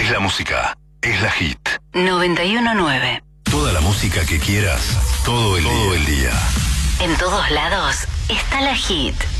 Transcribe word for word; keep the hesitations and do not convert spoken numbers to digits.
Es la música, es la hit. noventa y uno nueve. Toda la música que quieras, todo el, todo el día. En todos lados está la hit.